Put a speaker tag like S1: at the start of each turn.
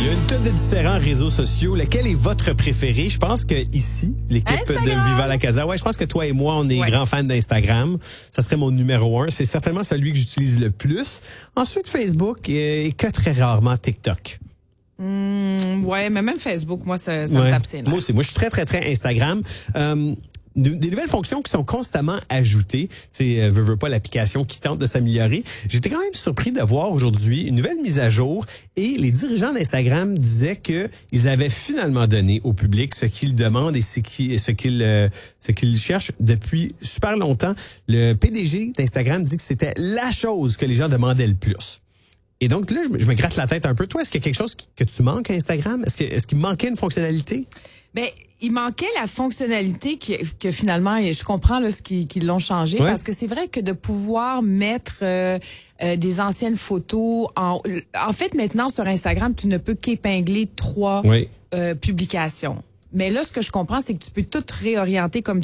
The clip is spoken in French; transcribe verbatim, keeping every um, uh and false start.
S1: Il y a une tonne de différents réseaux sociaux. Lequel est votre préféré? Je pense que ici, l'équipe
S2: Instagram.
S1: de Viva la Casa, ouais, je pense que toi et moi, on est
S2: Ouais.
S1: grands fans d'Instagram. Ça serait mon numéro un. C'est certainement celui que j'utilise le plus. Ensuite, Facebook et que très rarement TikTok.
S2: Mmh, ouais, mais même Facebook, moi, ça, ça
S1: Ouais.
S2: me tape ses nerfs.
S1: Moi aussi. Moi, je suis très, très, très Instagram. Euh, des nouvelles fonctions qui sont constamment ajoutées. C'est euh, veux, veux pas l'application qui tente de s'améliorer. J'étais quand même surpris de voir aujourd'hui une nouvelle mise à jour et les dirigeants d'Instagram disaient que ils avaient finalement donné au public ce qu'ils demandent et ce qu'ils ce qu'ils euh, ce qu'ils cherchent depuis super longtemps. Le P D G d'Instagram dit que c'était la chose que les gens demandaient le plus. Et donc là, je me, je me gratte la tête un peu. Toi, est-ce qu'il y a quelque chose qui- que tu manques à Instagram? Est-ce que, est-ce qu'il manquait une fonctionnalité?
S2: Ben, il manquait la fonctionnalité qui, que finalement, et je comprends là, ce qu'ils qui l'ont changé,
S1: Ouais.
S2: parce que c'est vrai que de pouvoir mettre euh, euh, des anciennes photos, en, en fait, maintenant sur Instagram, tu ne peux qu'épingler trois
S1: Oui.
S2: euh, publications. Mais là, ce que je comprends, c'est que tu peux tout réorienter comme